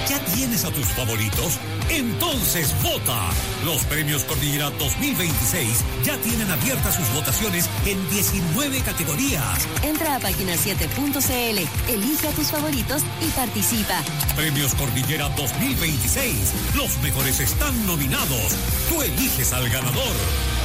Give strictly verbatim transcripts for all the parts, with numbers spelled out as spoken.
¿Ya tienes a tus favoritos? Entonces vota. Los premios Cordillera dos mil veintiséis ya tienen abiertas sus votaciones en diecinueve categorías. Entra a página siete punto c l, elige a tus favoritos y participa. Premios Cordillera dos mil veintiséis. Los mejores están nominados. Tú eliges al ganador.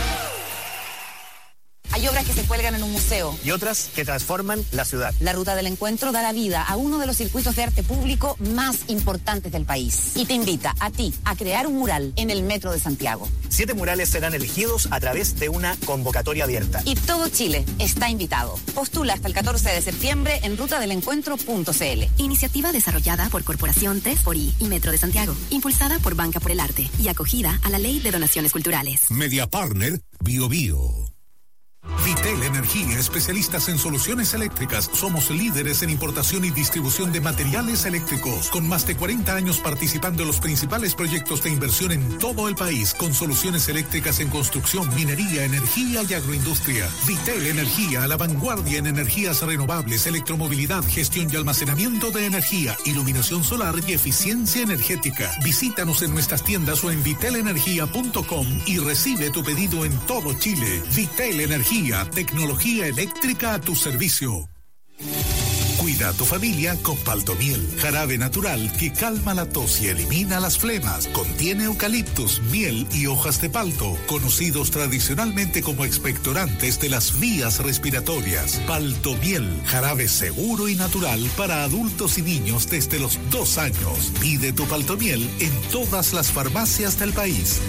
Hay obras que se cuelgan en un museo. Y otras que transforman la ciudad. La Ruta del Encuentro da la vida a uno de los circuitos de arte público más importantes del país. Y te invita a ti a crear un mural en el Metro de Santiago. Siete murales serán elegidos a través de una convocatoria abierta. Y todo Chile está invitado. Postula hasta el catorce de septiembre en ruta del encuentro punto c l. Iniciativa desarrollada por Corporación tres por I y Metro de Santiago. Impulsada por Banca por el Arte y acogida a la Ley de Donaciones Culturales. Media Partner Bio Bio. Vitel Energía, especialistas en soluciones eléctricas. Somos líderes en importación y distribución de materiales eléctricos, con más de cuarenta años participando en los principales proyectos de inversión en todo el país, con soluciones eléctricas en construcción, minería, energía y agroindustria. Vitel Energía, a la vanguardia en energías renovables, electromovilidad, gestión y almacenamiento de energía, iluminación solar y eficiencia energética. Visítanos en nuestras tiendas o en vitel energía punto com y recibe tu pedido en todo Chile. Vitel Energía, tecnología eléctrica a tu servicio. Cuida a tu familia con Paltomiel, jarabe natural que calma la tos y elimina las flemas. Contiene eucaliptus, miel y hojas de palto, conocidos tradicionalmente como expectorantes de las vías respiratorias. Paltomiel, jarabe seguro y natural para adultos y niños desde los dos años. Pide tu Paltomiel en todas las farmacias del país.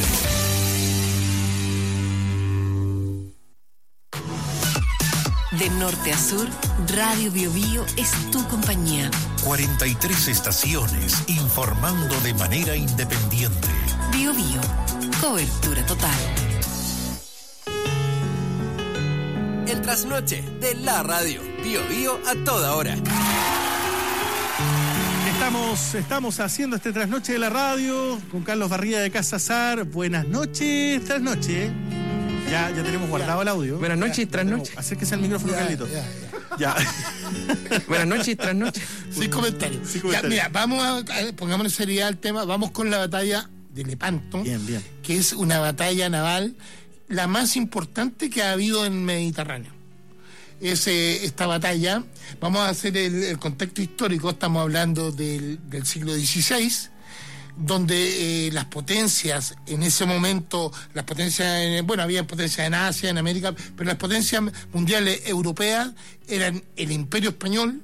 De norte a sur, Radio Bio Bio es tu compañía. cuarenta y tres estaciones informando de manera independiente. Bio Bio, cobertura total. El trasnoche de la radio. Bio Bio a toda hora. Estamos, estamos haciendo este trasnoche de la radio con Carlos Barría de Casa Sar. Buenas noches, trasnoche. Ya, ya tenemos guardado el audio. Buenas noches, trasnoche. Acérquese al micrófono, ya, Carlito. Ya, ya. ya. Buenas noches, trasnoche. Sin comentarios. Sin comentarios. Ya, mira, vamos a, a pongámonos seriedad al tema. Vamos con la batalla de Lepanto. Bien, bien. Que es una batalla naval la más importante que ha habido en Mediterráneo. Es eh, esta batalla, vamos a hacer el, el contexto histórico. Estamos hablando del, del siglo dieciséis, donde eh, las potencias en ese momento, las potencias, en, bueno, había potencias en Asia, en América, pero las potencias mundiales europeas eran el Imperio Español,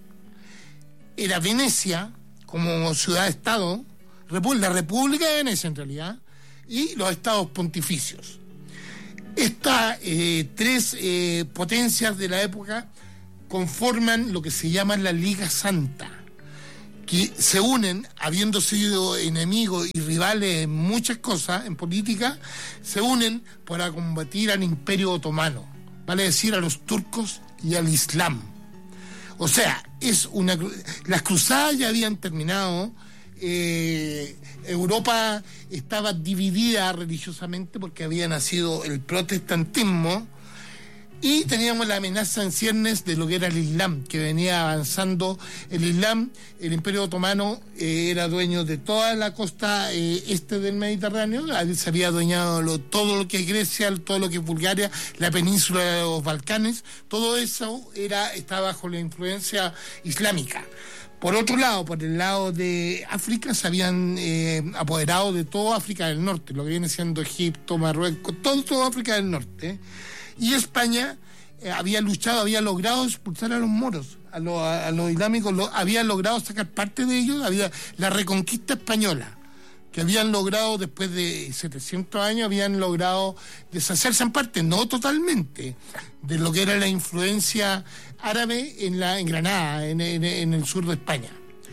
era Venecia como ciudad-estado, la República de Venecia en realidad, y los estados pontificios. Estas eh, tres eh, potencias de la época conforman lo que se llama la Liga Santa, que se unen, habiendo sido enemigos y rivales en muchas cosas, en política, se unen para combatir al Imperio Otomano, vale decir, a los turcos y al Islam. O sea, es una las cruzadas ya habían terminado, eh, Europa estaba dividida religiosamente porque había nacido el protestantismo, y teníamos la amenaza en ciernes de lo que era el Islam, que venía avanzando. El Islam, el Imperio Otomano, eh, era dueño de toda la costa eh, este del Mediterráneo, se había adueñado lo, todo lo que es Grecia, todo lo que es Bulgaria, la península de los Balcanes, todo eso era estaba bajo la influencia islámica. Por otro lado, por el lado de África, se habían eh, apoderado de toda África del Norte, lo que viene siendo Egipto, Marruecos, todo, toda África del Norte. Y España eh, había luchado, había logrado expulsar a los moros, a, lo, a, a los islámicos, lo, había logrado sacar parte de ellos, había la reconquista española, que habían logrado después de setecientos años, habían logrado deshacerse en parte, no totalmente, de lo que era la influencia árabe en, la, en Granada, en, en, en el sur de España.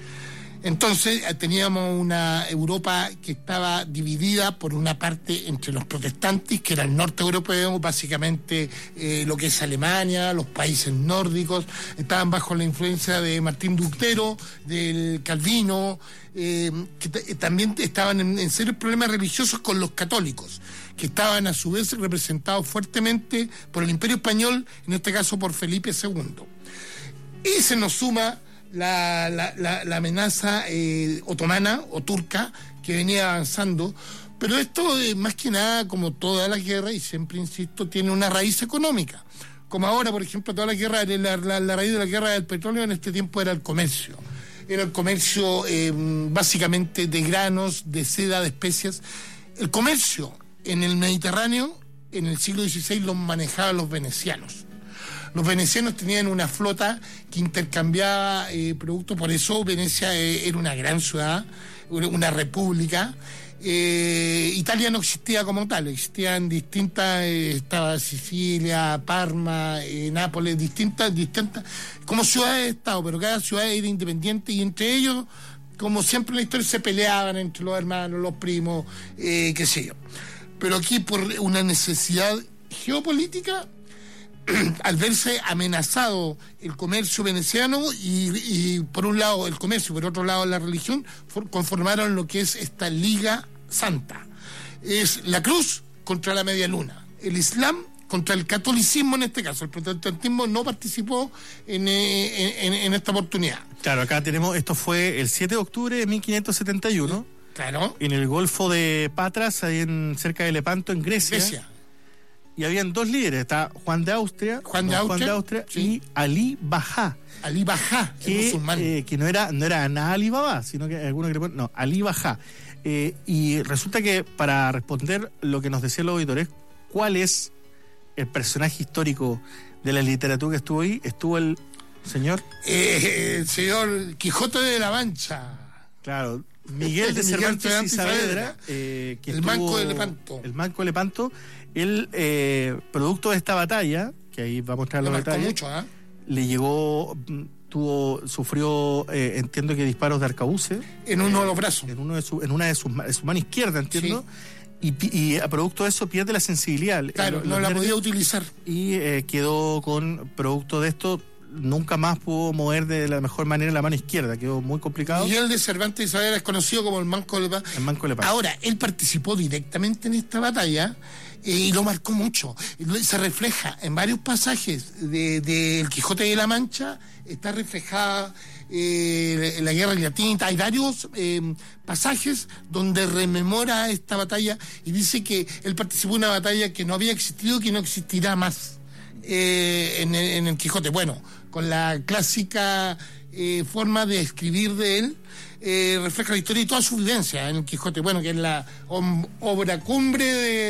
Entonces teníamos una Europa que estaba dividida por una parte entre los protestantes, que era el norte europeo, básicamente eh, lo que es Alemania, los países nórdicos, estaban bajo la influencia de Martín Lutero, del Calvino, eh, que t- también estaban en, en serios problemas religiosos con los católicos, que estaban a su vez representados fuertemente por el Imperio Español, en este caso por Felipe segundo. Y se nos suma la, la, la, la amenaza eh, otomana o turca que venía avanzando. Pero esto, eh, más que nada, como toda la guerra, y siempre insisto, tiene una raíz económica. Como ahora, por ejemplo, toda la guerra, la, la, la raíz de la guerra del petróleo en este tiempo era el comercio. Era el comercio eh, básicamente de granos, de seda, de especias. El comercio en el Mediterráneo, en el siglo dieciséis, lo manejaban los venecianos. Los venecianos tenían una flota que intercambiaba eh, productos, por eso Venecia eh, era una gran ciudad, una república. Eh, Italia no existía como tal, existían distintas, eh, estaba Sicilia, Parma, eh, Nápoles, distintas, distintas, como ciudades de Estado, pero cada ciudad era independiente y entre ellos, como siempre en la historia, se peleaban entre los hermanos, los primos, eh, qué sé yo. Pero aquí por una necesidad geopolítica, al verse amenazado el comercio veneciano y, y por un lado el comercio y por otro lado la religión, for, conformaron lo que es esta Liga Santa. Es la cruz contra la media luna, el Islam contra el catolicismo en este caso. El protestantismo no participó en, en, en esta oportunidad. Claro, acá tenemos, esto fue el siete de octubre de mil quinientos setenta y uno, claro, en el Golfo de Patras, ahí en, cerca de Lepanto, en Grecia. Grecia. Y habían dos líderes, está Juan de Austria, Juan de no, Austria, Juan de Austria sí. y Ali Bajá. Ali Bajá, que, musulmán. Eh, que no era, no era nada Ali Baba, sino que algunos que le ponen, no, Ali Bajá. Eh, y resulta que para responder lo que nos decían los auditores, ¿cuál es el personaje histórico de la literatura que estuvo ahí? Estuvo el señor... Eh, el señor Quijote de la Mancha. Claro, Miguel de Cervantes y Saavedra, eh, que el estuvo, Manco de Lepanto. El Manco de Lepanto. Él, eh, producto de esta batalla, que ahí va a mostrar los detalles, mucho, ¿eh? le llegó, tuvo, sufrió, eh, entiendo que disparos de arcabuces. En uno de los brazos. En, uno de su, en una de sus de su mano izquierda, entiendo. Sí. Y, y a producto de eso pierde la sensibilidad. Claro, eh, no la podía utilizar. Y eh, quedó con, producto de esto, nunca más pudo mover de la mejor manera la mano izquierda, quedó muy complicado. Miguel de Cervantes y Saavedra es conocido como el Manco de Lepanto. El Manco de Lepanto. Ahora, él participó directamente en esta batalla eh, y lo marcó mucho. Se refleja en varios pasajes de, de El Quijote de la Mancha, está reflejada eh, la guerra latina. Hay varios eh, pasajes donde rememora esta batalla y dice que él participó en una batalla que no había existido, que no existirá más eh, en, el, en el Quijote. Bueno, con la clásica eh, forma de escribir de él, eh, refleja la historia y toda su vivencia en el Quijote, bueno, que es la om, obra cumbre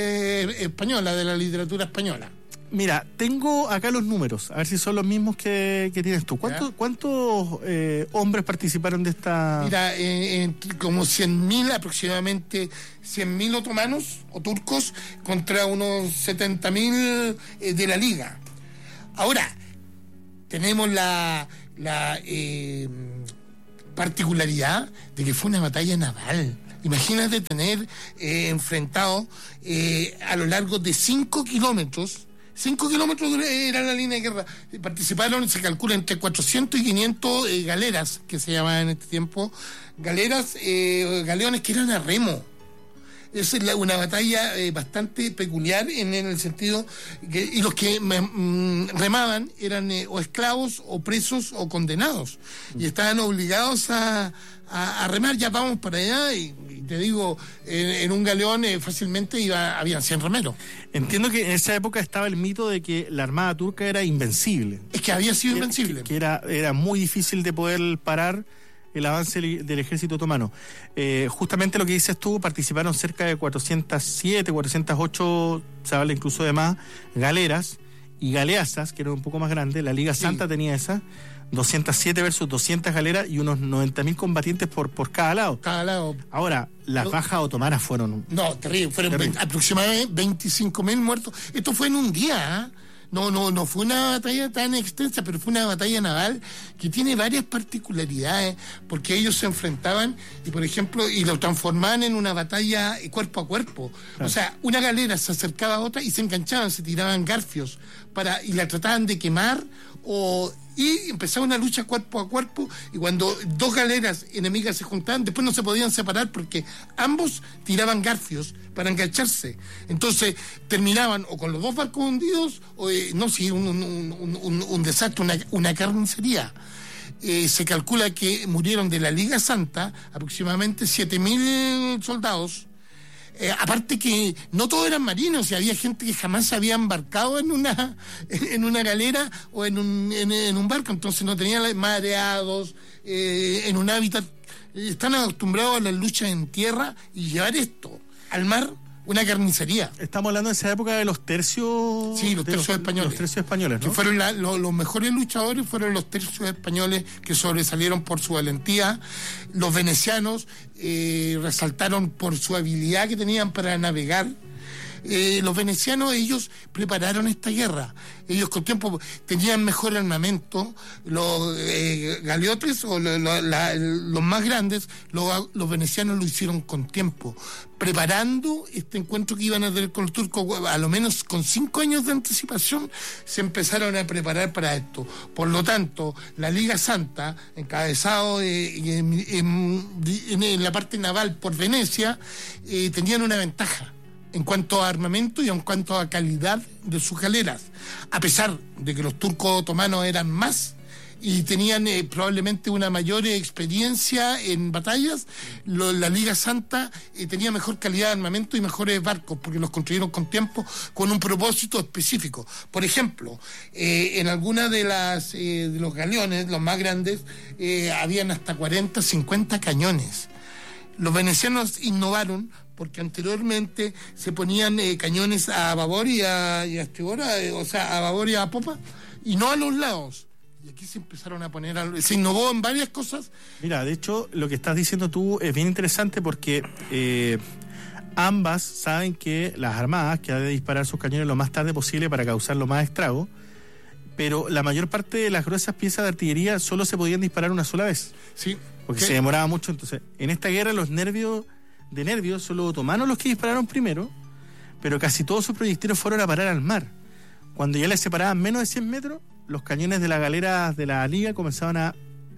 de, española, de la literatura española. Mira, tengo acá los números, a ver si son los mismos que, que tienes tú. ¿Cuántos, ¿cuántos eh, hombres participaron de esta...? Mira, eh, eh, como cien mil aproximadamente, cien mil otomanos o turcos contra unos setenta mil eh, de la Liga. Ahora, tenemos la, la eh, particularidad de que fue una batalla naval. Imagínate tener eh, enfrentado eh, a lo largo de cinco kilómetros, cinco kilómetros era la línea de guerra. Participaron, se calcula, entre cuatrocientos y quinientos eh, galeras, que se llamaban en este tiempo, galeras, eh, galeones que eran a remo. Es la, una batalla eh, bastante peculiar en, en el sentido que, y los que me, mm, remaban eran eh, o esclavos o presos o condenados y estaban obligados a, a, a remar. Ya vamos para allá y, y te digo, en, en un galeón eh, fácilmente iba, habían cien remeros. Entiendo que en esa época estaba el mito de que la armada turca era invencible. Es que había sido que, invencible. Que, que era, era muy difícil de poder parar el avance del ejército otomano. Eh, justamente lo que dices tú, participaron cerca de cuatrocientos siete, cuatrocientos ocho, se habla incluso de más, galeras y galeazas, que eran un poco más grandes. La Liga Santa sí. tenía esas, doscientos siete versus doscientas galeras y unos noventa mil combatientes por, por cada lado. Cada lado. Ahora, las no, bajas otomanas fueron... No, terrible, fueron terrible. aproximadamente veinticinco mil muertos. Esto fue en un día, ¿eh? No, no, no fue una batalla tan extensa, pero fue una batalla naval que tiene varias particularidades, porque ellos se enfrentaban y, por ejemplo, y lo transformaban en una batalla cuerpo a cuerpo. Claro. O sea, una galera se acercaba a otra y se enganchaban, se tiraban garfios para y la trataban de quemar o y empezaba una lucha cuerpo a cuerpo, y cuando dos galeras enemigas se juntaban, después no se podían separar porque ambos tiraban garfios para engancharse. Entonces terminaban o con los dos barcos hundidos o eh, no, sí, un, un, un, un, un desastre, una, una carnicería. eh, se calcula que murieron de la Liga Santa aproximadamente siete mil soldados. Eh, aparte que no todos eran marinos, y había gente que jamás se había embarcado en una en una galera o en un, en, en un barco, entonces no tenían mareados, eh, en un hábitat. Están acostumbrados a las luchas en tierra, y llevar esto al mar, una carnicería. Estamos hablando de esa época de los tercios. Sí, los tercios los, españoles. Los tercios españoles, ¿no? Que fueron la, lo, los mejores luchadores fueron los tercios españoles, que sobresalieron por su valentía. Los venecianos eh, resaltaron por su habilidad que tenían para navegar. Eh, los venecianos, ellos prepararon esta guerra. Ellos con tiempo tenían mejor armamento. Los eh, galeotes, o lo, lo, la, los más grandes, lo, los venecianos lo hicieron con tiempo, preparando este encuentro que iban a tener con los turcos. A lo menos con cinco años de anticipación se empezaron a preparar para esto. Por lo tanto, la Liga Santa, encabezado eh, en, en, en, en la parte naval por Venecia, eh, tenían una ventaja en cuanto a armamento y en cuanto a calidad de sus galeras, a pesar de que los turcos otomanos eran más y tenían eh, probablemente una mayor eh, experiencia en batallas. Lo, la Liga Santa eh, tenía mejor calidad de armamento y mejores barcos, porque los construyeron con tiempo, con un propósito específico. Por ejemplo, eh, en algunas de las eh, de los galeones, los más grandes, eh, habían hasta cuarenta, cincuenta cañones. Los venecianos innovaron, porque anteriormente se ponían eh, cañones a babor y a, y a estribor, eh, o sea, a babor y a popa, y no a los lados. Y aquí se empezaron a poner, a, se innovó en varias cosas. Mira, de hecho, lo que estás diciendo tú es bien interesante, porque eh, ambas saben que las armadas que han de disparar sus cañones lo más tarde posible para causar lo más estrago, pero la mayor parte de las gruesas piezas de artillería solo se podían disparar una sola vez. Sí. Porque ¿Qué? se demoraba mucho. Entonces, en esta guerra los nervios de nervios son los otomanos los que dispararon primero, pero casi todos sus proyectiles fueron a parar al mar. Cuando ya les separaban menos de cien metros, los cañones de las galeras de la Liga comenzaban a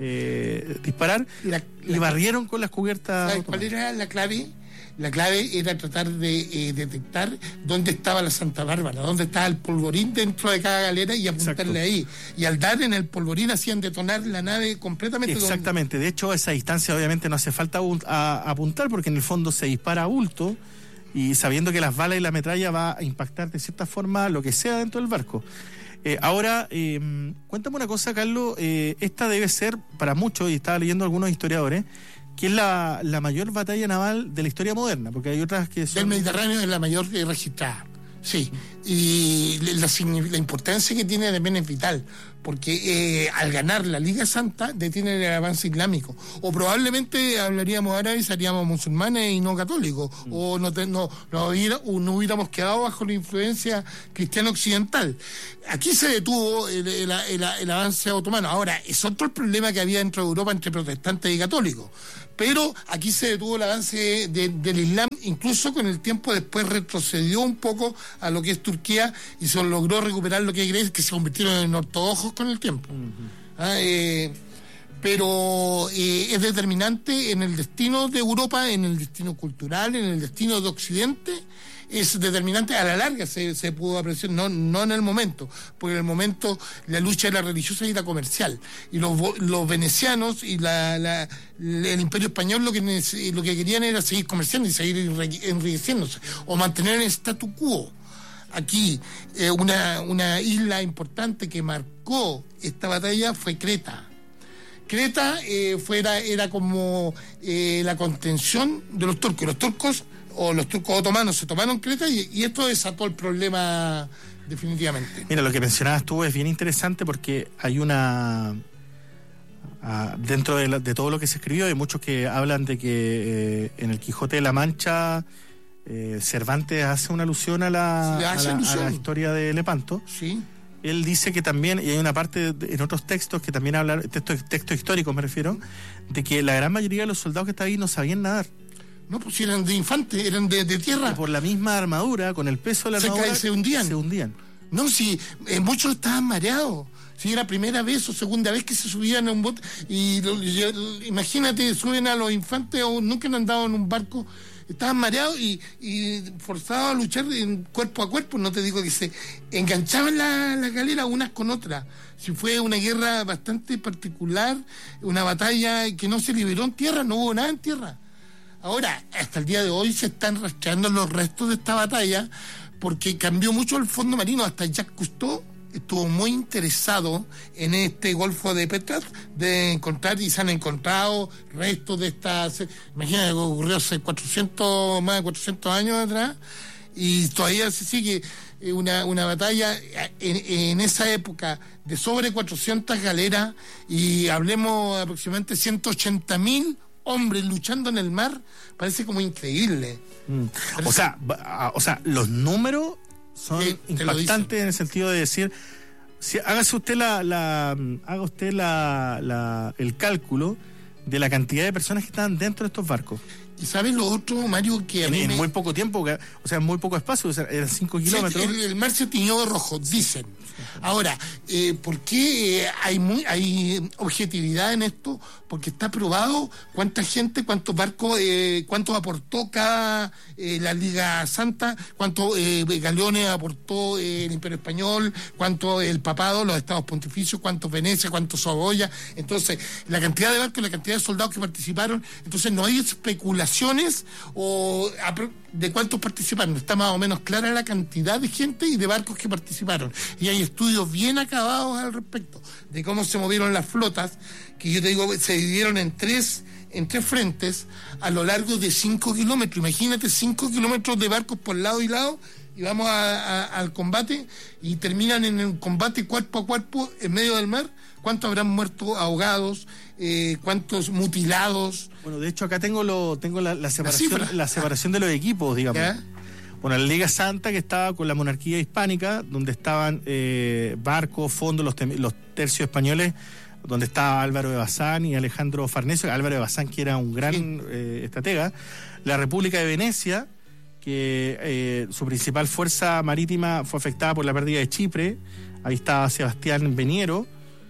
eh, disparar La, y la, barrieron con las cubiertas. ¿Sabes cuál era la clave? La clave era tratar de eh, detectar dónde estaba la Santa Bárbara, dónde estaba el polvorín dentro de cada galera, y apuntarle Exacto. ahí. Y al dar en el polvorín hacían detonar la nave completamente. Exactamente. De hecho, a esa distancia obviamente no hace falta a, a apuntar, porque en el fondo se dispara a bulto, y sabiendo que las balas y la metralla va a impactar de cierta forma lo que sea dentro del barco. Eh, ahora, eh, cuéntame una cosa, Carlos. Eh, esta debe ser para muchos, y estaba leyendo algunos historiadores, que es la, la mayor batalla naval de la historia moderna, porque hay otras que son... Del Mediterráneo es la mayor eh, registrada, sí. Y la, la importancia que tiene también es vital, porque eh, al ganar la Liga Santa detiene el avance islámico. O probablemente hablaríamos árabe, seríamos musulmanes y no católicos, mm. o no, te, no, no, hubiera, o no hubiéramos quedado bajo la influencia cristiana occidental. Aquí se detuvo el, el, el, el avance otomano. Ahora, es otro el problema que había dentro de Europa entre protestantes y católicos. Pero aquí se detuvo el avance de, del Islam, incluso con el tiempo después retrocedió un poco a lo que es Turquía, y se logró recuperar lo que crees, que se convirtieron en ortodoxos con el tiempo. Uh-huh. ah, eh, pero eh, es determinante en el destino de Europa, en el destino cultural, en el destino de Occidente. Es determinante a la larga, se, se pudo apreciar, no, no en el momento, porque en el momento la lucha era religiosa y era comercial, y los, los venecianos y la, la, el Imperio Español lo que, lo que querían era seguir comerciando y seguir enriqueciéndose, o mantener el statu quo. Aquí eh, una, una isla importante que marcó esta batalla fue Creta. Creta eh, fuera, era como eh, la contención de los turcos. Los turcos o los turcos otomanos se tomaron Creta, y, y esto desató el problema definitivamente. Mira, lo que mencionabas tú es bien interesante, porque hay una... Uh, dentro de, la, de todo lo que se escribió, hay muchos que hablan de que eh, en el Quijote de la Mancha eh, Cervantes hace una alusión a la, sí, a, la alusión. a la historia de Lepanto. Sí. Él dice que también, y hay una parte de, en otros textos que también hablan, textos texto históricos me refiero, de que la gran mayoría de los soldados que estaban ahí no sabían nadar. No, pues eran de infante, eran de, de tierra. Y por la misma armadura, con el peso de la se armadura, cae, se hundían. Se hundían. No, si eh, muchos estaban mareados. Si era primera vez o segunda vez que se subían a un bote. Y, lo, y imagínate, suben a los infantes, o nunca han andado en un barco, estaban mareados y, y forzados a luchar en cuerpo a cuerpo. No te digo que se enganchaban las la galeras unas con otras. Si fue una guerra bastante particular, una batalla que no se liberó en tierra, no hubo nada en tierra. Ahora, hasta el día de hoy se están rastreando los restos de esta batalla porque cambió mucho el fondo marino. Hasta Jacques Cousteau estuvo muy interesado en este Golfo de Petrel de encontrar, y se han encontrado restos de estas, imagínate que ocurrió hace cuatrocientos, más de cuatrocientos años atrás, y todavía se sigue una, una batalla en, en esa época de sobre cuatrocientas galeras, y hablemos aproximadamente ciento ochenta mil hombres luchando en el mar. Parece como increíble. Mm. Parece... O sea, o sea, los números son sí, impactantes en el sentido de decir, si hágase usted la, la haga usted la, la el cálculo de la cantidad de personas que están dentro de estos barcos. Y sabes lo otro, Mario, que a en, mí en me... muy poco tiempo, que, o sea, en muy poco espacio, o sea, eran cinco kilómetros. El, el mar se tiñó de rojo, dicen. Ahora, eh, ¿por qué hay muy hay objetividad en esto? Porque está probado cuánta gente, cuántos barcos, eh, cuánto aportó cada eh, la Liga Santa, cuántos eh, galeones aportó eh, el Imperio Español, cuánto el Papado, los Estados Pontificios, cuántos Venecia, cuántos Saboya. Entonces, la cantidad de barcos, la cantidad de soldados que participaron. Entonces, no hay especulaciones o de cuántos participaron. Está más o menos clara la cantidad de gente y de barcos que participaron. Y hay estudios bien acabados al respecto de cómo se movieron las flotas, que yo te digo, se dividieron en tres, en tres frentes a lo largo de cinco kilómetros. Imagínate cinco kilómetros de barcos por lado y lado, y vamos a, a, al combate, y terminan en un combate cuerpo a cuerpo en medio del mar. ¿Cuántos habrán muerto ahogados? Eh, ¿Cuántos mutilados? Bueno, de hecho acá tengo lo tengo la, la separación la, la separación de los equipos, digamos. ¿Ya? Bueno, la Liga Santa, que estaba con la monarquía hispánica, donde estaban eh, barcos, fondos, los, tem- los tercios españoles, donde estaba Álvaro de Bazán y Alejandro Farnesio. Álvaro de Bazán, que era un gran sí. eh, estratega. La República de Venecia, que eh, su principal fuerza marítima fue afectada por la pérdida de Chipre. Ahí estaba Sebastián Veniero.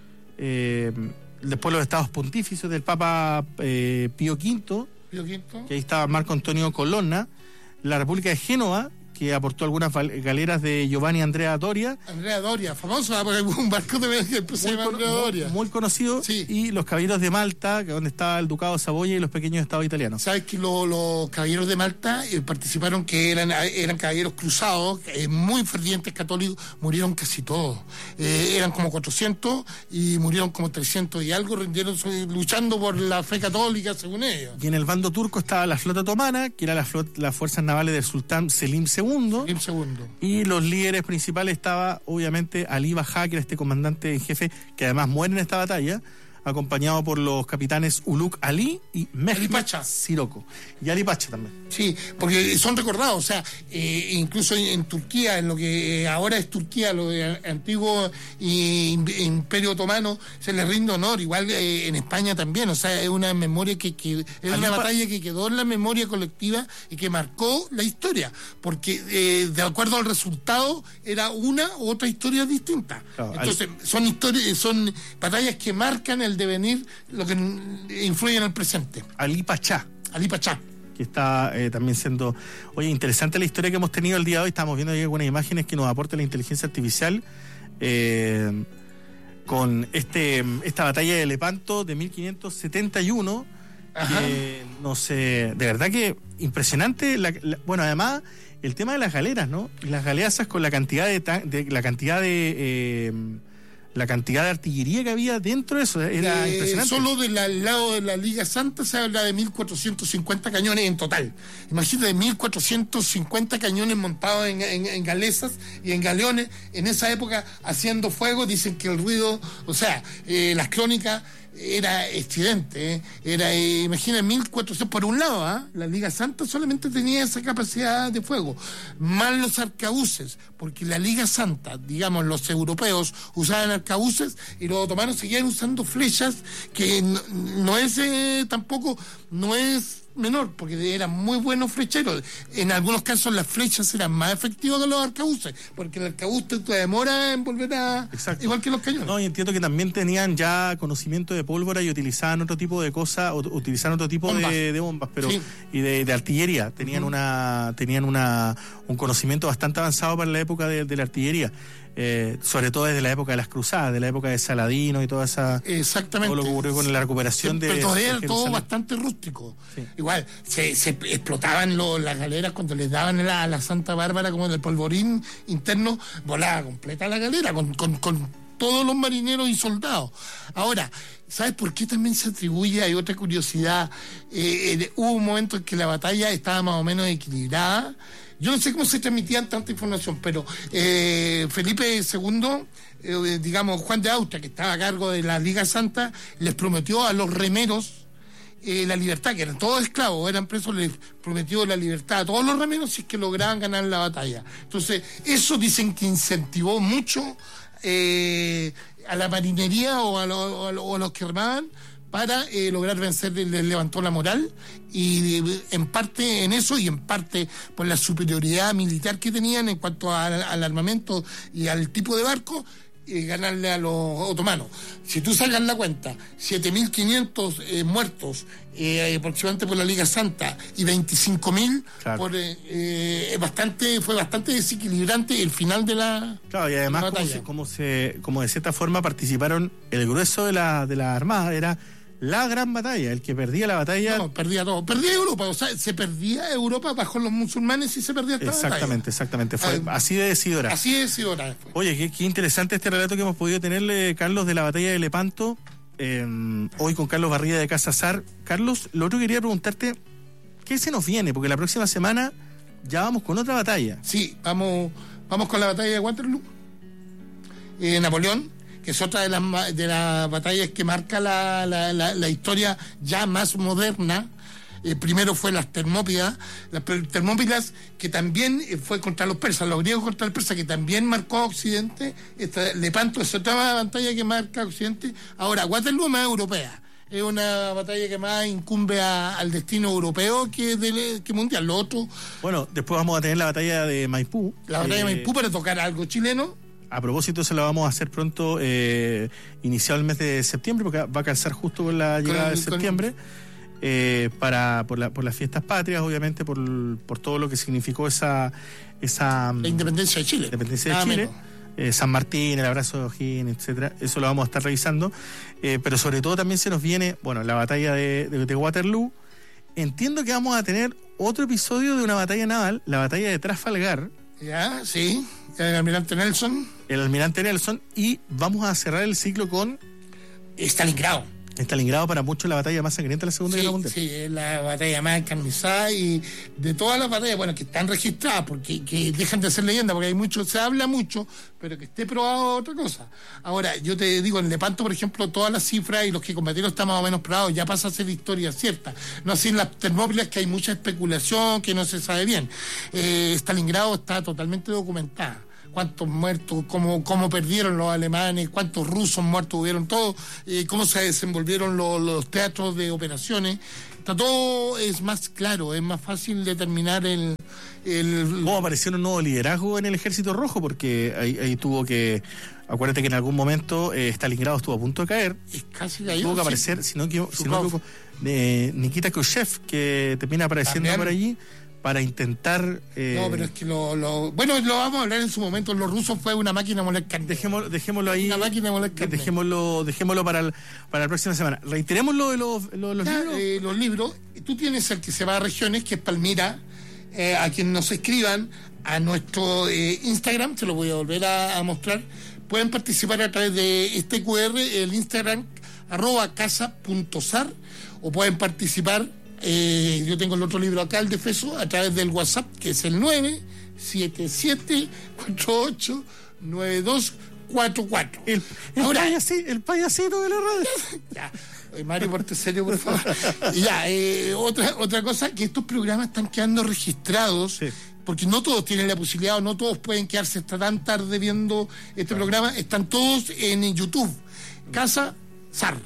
Eh, después los estados pontificios del Papa eh, Pío Quinto, Pío Quinto, que ahí estaba Marco Antonio Colonna. La República de Génova, que aportó algunas galeras de Giovanni Andrea Doria. Andrea Doria, famoso, porque un barco de que se llama Andrea Doria. Muy, muy conocido. Sí. Y los caballeros de Malta, donde estaba el Ducado de Saboya y los pequeños estados italianos. Sabes que lo, los caballeros de Malta eh, participaron, que eran, eran caballeros cruzados, eh, muy fervientes católicos, murieron casi todos. Eh, eran como cuatrocientos y murieron como trescientos y algo, rindieron luchando por la fe católica, según ellos. Y en el bando turco estaba la flota otomana, que era la flota, las fuerzas navales del sultán Selim segundo. Selim segundo. Y los líderes principales estaba, obviamente, Ali Bajá, que era este comandante en jefe, que además muere en esta batalla, acompañado por los capitanes Uluk Ali y Mehmet Siroko. Y Ali Pacha también. Sí, porque son recordados, o sea, eh, incluso en, en Turquía, en lo que ahora es Turquía, lo de antiguo eh, Imperio Otomano, se les rinde honor, igual eh, en España también, o sea, es una memoria que, que es Ali una pa- batalla que quedó en la memoria colectiva y que marcó la historia, porque eh, de acuerdo al resultado era una u otra historia distinta. Claro, entonces, Ali... son historias, son batallas que marcan el devenir, lo que influye en el presente. Ali Pachá. Ali Pachá. Que está eh, también siendo... Oye, interesante la historia que hemos tenido el día de hoy. Estamos viendo ahí algunas imágenes que nos aporta la inteligencia artificial eh, con este esta batalla de Lepanto de mil quinientos setenta y uno. Que, no sé, de verdad que impresionante. La, la, bueno, además, el tema de las galeras, ¿no? Las galeazas con la cantidad de... de la cantidad de... Eh, la cantidad de artillería que había dentro de eso era eh, impresionante. Solo del lado de la Liga Santa se habla de mil cuatrocientos cincuenta cañones en total. Imagínate, mil cuatrocientos cincuenta cañones montados en, en, en galesas y en galeones en esa época haciendo fuego. Dicen que el ruido, o sea, eh, las crónicas era estridente, ¿eh? Era, eh, imagina, mil cuatrocientos por un lado, ¿eh? La Liga Santa solamente tenía esa capacidad de fuego, más los arcabuces, porque la Liga Santa, digamos, los europeos usaban arcabuces y los otomanos seguían usando flechas, que no, no es eh, tampoco, no es menor, porque eran muy buenos flecheros. En algunos casos las flechas eran más efectivas que los arcabuces, porque el arcabuz te demora en volver a... Exacto. Igual que los cañones. No, y entiendo que también tenían ya conocimiento de pólvora y utilizaban otro tipo de cosas, o utilizaban otro tipo bombas. De, de bombas, pero Sí. y de, de artillería. Tenían uh-huh. una tenían una un conocimiento bastante avanzado para la época de, de la artillería. Eh, sobre todo desde la época de las cruzadas, de la época de Saladino y toda esa... Exactamente. Todo lo que ocurrió con la recuperación sí, de... Pero todavía de era todo bastante rústico. Sí. Igual, se, se explotaban lo, las galeras cuando les daban la, a la Santa Bárbara como el polvorín interno, volaba completa la galera con, con, con todos los marineros y soldados. Ahora, ¿sabes por qué también se atribuye? Hay otra curiosidad. Eh, eh, hubo un momento en que la batalla estaba más o menos equilibrada. Yo no sé cómo se transmitían tanta información, pero eh, Felipe segundo, eh, digamos, Juan de Austria, que estaba a cargo de la Liga Santa, les prometió a los remeros eh, la libertad, que eran todos esclavos, eran presos, les prometió la libertad a todos los remeros si es que lograban ganar la batalla. Entonces, eso dicen que incentivó mucho eh, a la marinería o a, lo, o a, lo, o a los que armaban para eh, lograr vencer, les levantó la moral, y en parte en eso y en parte por la superioridad militar que tenían en cuanto a, al armamento y al tipo de barco, eh, ganarle a los otomanos. Si tú sacas la cuenta, siete mil quinientos eh, muertos eh, aproximadamente por la Liga Santa y veinticinco mil claro. por eh, eh, bastante fue bastante desequilibrante el final de la claro, y además como, se, como se como de cierta forma participaron el grueso de la de la armada, era la gran batalla, el que perdía la batalla... No, perdía todo. Perdía Europa, o sea, se perdía Europa bajo los musulmanes y se perdía esta Exactamente, batalla. exactamente. Fue Ah, así de decidora. Así de decidora fue. Oye, qué, qué interesante este relato que hemos podido tenerle, Carlos, de la batalla de Lepanto, eh, hoy con Carlos Barría de Casa Sar. Carlos, lo otro que quería preguntarte, ¿qué se nos viene? Porque la próxima semana ya vamos con otra batalla. Sí, vamos, vamos con la batalla de Waterloo, eh, Napoleón, que es otra de las de las batallas que marca la, la, la, la historia ya más moderna. Eh, primero fue las Termópilas, las Termópilas que también eh, fue contra los persas, los griegos contra los persas, que también marcó a Occidente. Esta, Lepanto es otra batalla que marca a Occidente. Ahora, Waterloo es más europea. Es una batalla que más incumbe a, al destino europeo que, de, que mundial. Lo otro... Bueno, después vamos a tener la batalla de Maipú. La batalla eh, de Maipú para tocar algo chileno. A propósito, se lo vamos a hacer pronto, eh, iniciado el mes de septiembre, porque va a calzar justo con la llegada con, de septiembre, con... eh, para por, la, por las fiestas patrias, obviamente, por, por todo lo que significó esa... esa la independencia de Chile. Independencia de Chile. Eh, San Martín, el abrazo de O'Higgins, etcétera. Eso lo vamos a estar revisando. Eh, pero sobre todo también se nos viene, bueno, la batalla de, de, de Waterloo. Entiendo que vamos a tener otro episodio de una batalla naval, la batalla de Trafalgar. Ya, sí, el almirante Nelson. El almirante Nelson, y vamos a cerrar el ciclo con Stalingrado. Stalingrado, para muchos la batalla más sangrienta de la Segunda sí, Guerra Mundial. Sí, es la batalla más encarnizada y de todas las batallas, bueno, que están registradas, porque que dejan de ser leyenda, porque hay mucho, se habla mucho, pero que esté probado otra cosa. Ahora, yo te digo, en Lepanto, por ejemplo, todas las cifras y los que combatieron están más o menos probados, ya pasa a ser historia cierta. No así en las Termópilas, que hay mucha especulación, que no se sabe bien. Eh, Stalingrado está totalmente documentada. Cuántos muertos, cómo, cómo perdieron los alemanes, cuántos rusos muertos hubieron, todo, eh, cómo se desenvolvieron los, los teatros de operaciones. Está todo es más claro, es más fácil determinar el... el ¿Cómo apareció un nuevo liderazgo en el Ejército Rojo? Porque ahí, ahí tuvo que... Acuérdate que en algún momento eh, Stalingrado estuvo a punto de caer. Es casi cayó. Tuvo que aparecer, sí. si no me si no equivoco, de Nikita Khrushchev, que termina apareciendo También. por allí, para intentar... Eh... No, pero es que lo, lo... Bueno, lo vamos a hablar en su momento. Los rusos fue una máquina de moler carne. Dejémoslo, dejémoslo ahí. Una máquina de moler carne. Dejémoslo, dejémoslo para, el, para la próxima semana. Reiteremos lo de los, lo, los ya, libros. Eh, los libros. Tú tienes el que se va a regiones, que es Palmira. Eh, a quien nos escriban a nuestro eh, Instagram, se lo voy a volver a, a mostrar. Pueden participar a través de este cu erre, el Instagram, arroba casa.sar, o pueden participar... Eh, yo tengo el otro libro acá, el de Feso, a través del WhatsApp, que es el nueve siete siete cuatro ocho nueve dos cuatro cuatro. El, el, Ahora, payasito, el payasito de la radio. Ya, oye, Mario, ponte serio, por favor. Ya, eh, otra, otra cosa, que estos programas están quedando registrados, sí. Porque no todos tienen la posibilidad, o no todos pueden quedarse hasta tan tarde viendo este claro. programa. Están todos en YouTube. Casa Sar.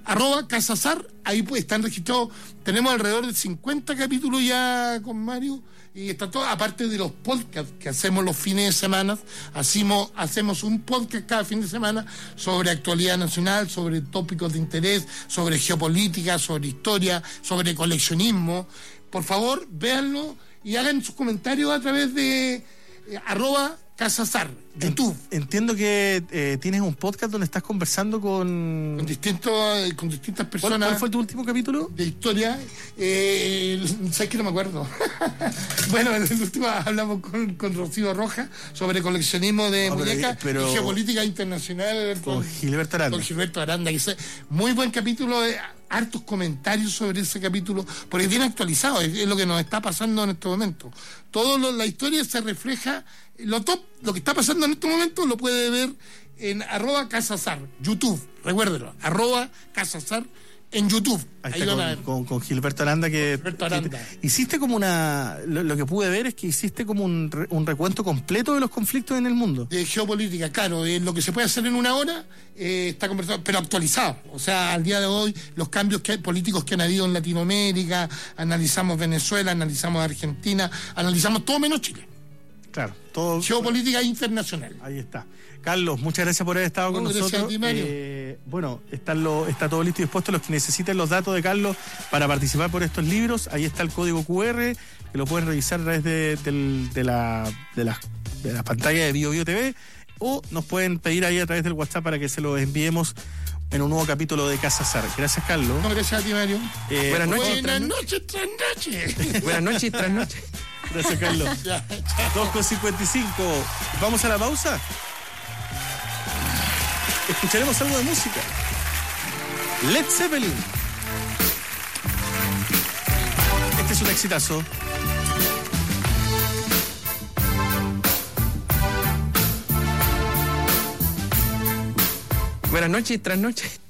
arroba Casazar, ahí pues están registrados, tenemos alrededor de cincuenta capítulos ya con Mario, y está todo, aparte de los podcasts que hacemos los fines de semana, hacemos, hacemos un podcast cada fin de semana sobre actualidad nacional, sobre tópicos de interés, sobre geopolítica, sobre historia, sobre coleccionismo. Por favor, véanlo y hagan sus comentarios a través de eh, arroba Casazar, YouTube. Entiendo que eh, tienes un podcast donde estás conversando con... Con, distintos, con distintas personas. ¿Cuál, ¿Cuál fue tu último capítulo? De historia. Eh, ¿Sabes que no me acuerdo? Bueno, en el último hablamos con, con Rocío Roja sobre coleccionismo de no, muñecas pero, y geopolítica internacional. Con, con Gilberto Aranda. Con Gilberto Aranda. Que es muy buen capítulo, eh, hartos comentarios sobre ese capítulo, porque viene actualizado, es, es lo que nos está pasando en este momento. Todo lo, la historia se refleja, lo top, lo que está pasando en este momento lo puede ver en arroba Casazar, YouTube, recuérdelo, arroba Casazar en YouTube. Ahí, Ahí está con, a con, con Gilberto Aranda que, Gilberto Aranda. que hiciste como una, lo, lo que pude ver es que hiciste como un, re, un recuento completo de los conflictos en el mundo. De geopolítica, claro, eh, lo que se puede hacer en una hora eh, está conversado, pero actualizado. O sea, al día de hoy, los cambios que hay, políticos que han habido en Latinoamérica, analizamos Venezuela, analizamos Argentina, analizamos todo menos Chile. Claro, todo. Geopolítica internacional. Ahí está. Carlos, muchas gracias por haber estado no, con nosotros. Ti, eh, bueno, están lo, está todo listo y dispuesto. Los que necesiten los datos de Carlos para participar por estos libros, ahí está el código cu erre, que lo pueden revisar a través de, de, de, la, de, la, de la pantalla de Bio Bio T V, o nos pueden pedir ahí a través del WhatsApp para que se lo enviemos en un nuevo capítulo de Casazar. Gracias, Carlos. No, gracias a ti, Mario. Eh, buenas noches. Buenas noches, tras noches. Buenas noches, tras noches. Gracias, Carlos. dos con cincuenta y cinco. ¿Vamos a la pausa? Escucharemos algo de música. Led Zeppelin. Este es un exitazo. Buenas noches, tras noches.